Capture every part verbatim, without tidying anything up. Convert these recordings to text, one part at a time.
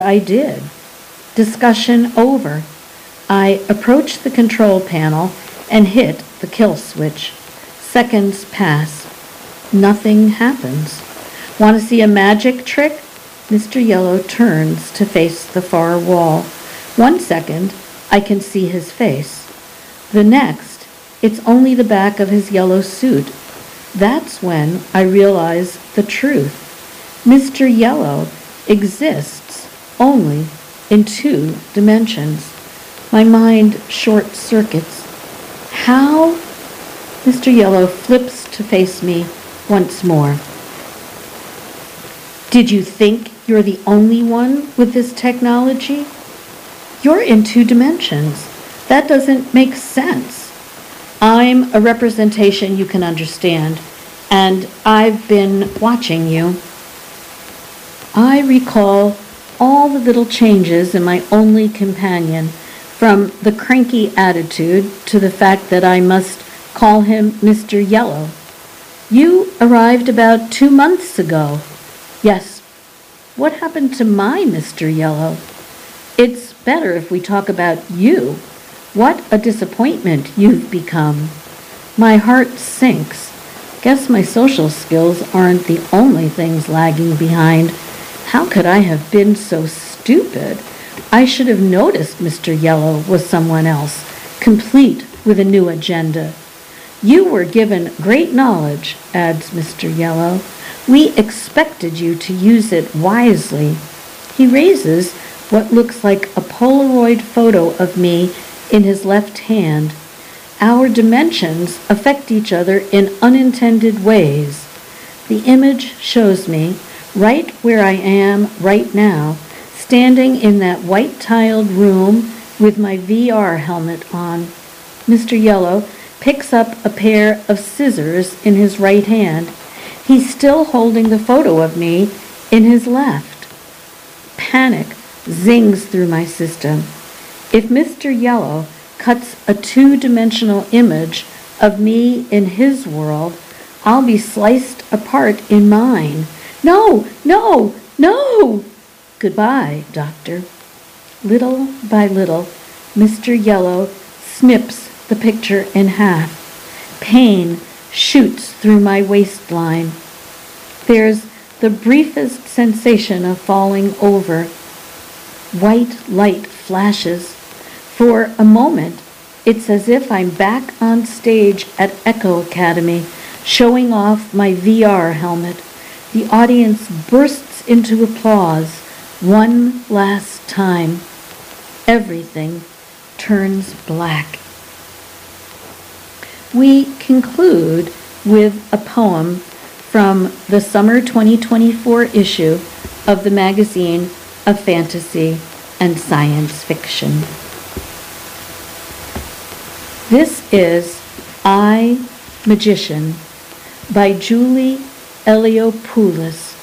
I did. Discussion over. I approached the control panel and hit the kill switch. Seconds pass. Nothing happens. Want to see a magic trick? Mister Yellow turns to face the far wall. One second, I can see his face. The next, it's only the back of his yellow suit. That's when I realize the truth. Mister Yellow exists only in two dimensions. My mind short circuits. How? Mister Yellow flips to face me once more. Did you think you're the only one with this technology? You're in two dimensions. That doesn't make sense. I'm a representation you can understand, and I've been watching you. I recall all the little changes in my only companion, from the cranky attitude to the fact that I must call him Mister Yellow. You arrived about two months ago. Yes. What happened to my Mister Yellow? It's better if we talk about you. What a disappointment you've become. My heart sinks. Guess my social skills aren't the only things lagging behind. How could I have been so stupid? I should have noticed Mister Yellow was someone else, complete with a new agenda. You were given great knowledge, adds Mister Yellow. We expected you to use it wisely. He raises what looks like a Polaroid photo of me in his left hand. Our dimensions affect each other in unintended ways. The image shows me right where I am right now, standing in that white-tiled room with my V R helmet on. Mister Yellow picks up a pair of scissors in his right hand. He's still holding the photo of me in his left. Panic zings through my system. If Mister Yellow cuts a two-dimensional image of me in his world, I'll be sliced apart in mine. No, no, no! Goodbye, Doctor. Little by little, Mister Yellow snips the picture in half. Pain shoots through my waistline. There's the briefest sensation of falling over. White light flashes. For a moment, it's as if I'm back on stage at Echo Academy, showing off my V R helmet. The audience bursts into applause one last time. Everything turns black. We conclude with a poem from the summer twenty twenty-four issue of the magazine of fantasy and science fiction. This is I, Magician by Julie Eliopoulos.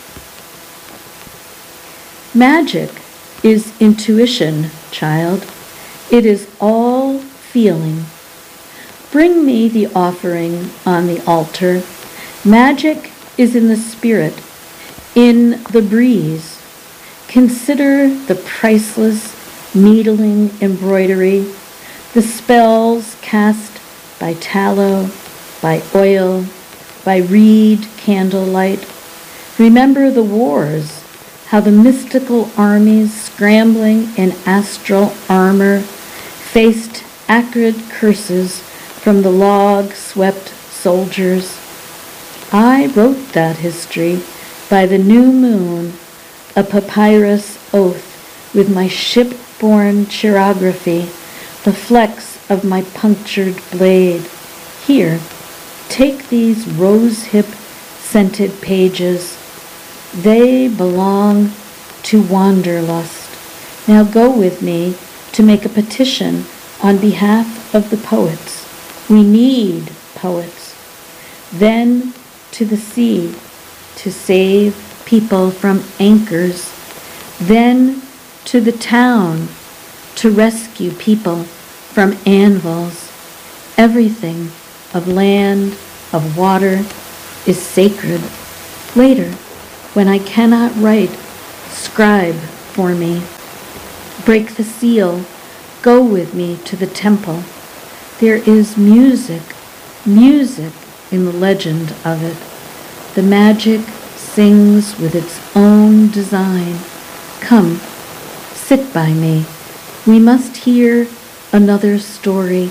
Magic is intuition, child. It is all feeling. Bring me the offering on the altar. Magic is in the spirit, in the breeze. Consider the priceless needling embroidery, the spells cast by tallow, by oil, by reed candlelight. Remember the wars, how the mystical armies scrambling in astral armor faced acrid curses from the log-swept soldiers. I wrote that history by the new moon, a papyrus oath with my ship-borne chirography, the flecks of my punctured blade. Here, take these rosehip-scented pages. They belong to Wanderlust. Now go with me to make a petition on behalf of the poets. We need poets. Then to the sea to save people from anchors. Then to the town to rescue people from anvils. Everything of land, of water, is sacred. Later, when I cannot write, scribe for me. Break the seal. Go with me to the temple. There is music, music in the legend of it. The magic sings with its own design. Come, sit by me. We must hear another story.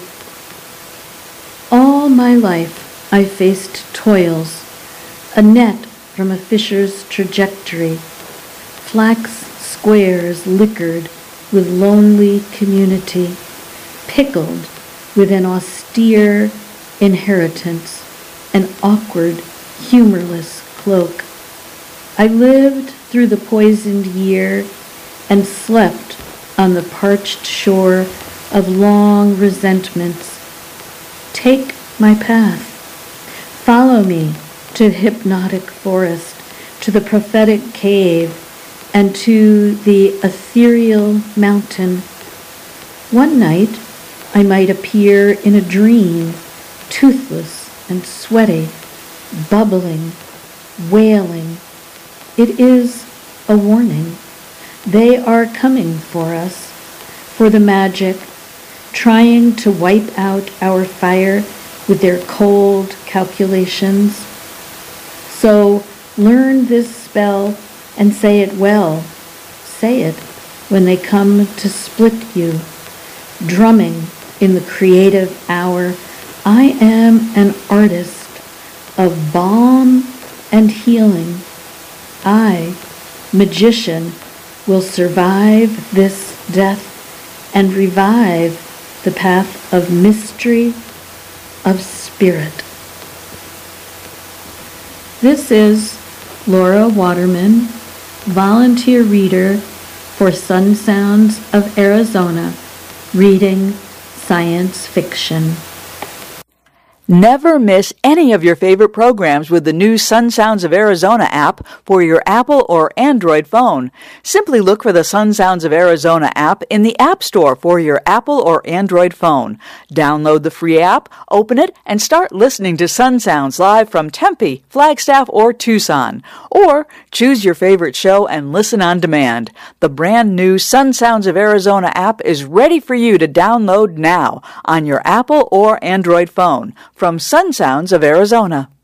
All my life I faced toils, a net from a fisher's trajectory, flax squares liquored with lonely community, pickled with an austere inheritance, an awkward, humorless cloak. I lived through the poisoned year and slept on the parched shore of long resentments. Take my path. Follow me to the hypnotic forest, to the prophetic cave, and to the ethereal mountain. One night I might appear in a dream, toothless and sweaty, bubbling, wailing. It is a warning. They are coming for us, for the magic, trying to wipe out our fire with their cold calculations. So learn this spell and say it well. Say it when they come to split you, drumming in the creative hour. I am an artist of balm and healing. I, magician, will survive this death and revive the path of mystery, of spirit. This is Laura Waterman, volunteer reader for Sun Sounds of Arizona, reading science fiction. Never miss any of your favorite programs with the new Sun Sounds of Arizona app for your Apple or Android phone. Simply look for the Sun Sounds of Arizona app in the App Store for your Apple or Android phone. Download the free app, open it, and start listening to Sun Sounds live from Tempe, Flagstaff, or Tucson. Or choose your favorite show and listen on demand. The brand new Sun Sounds of Arizona app is ready for you to download now on your Apple or Android phone. From Sun Sounds of Arizona.